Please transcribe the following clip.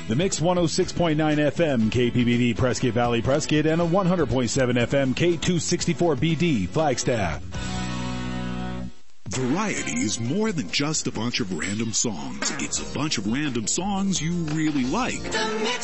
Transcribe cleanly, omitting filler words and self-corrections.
The Mix 106.9 FM KPBD Prescott Valley Prescott and a 100.7 FM K264BD Flagstaff. Variety is more than just a bunch of random songs. It's a bunch of random songs you really like. The Mix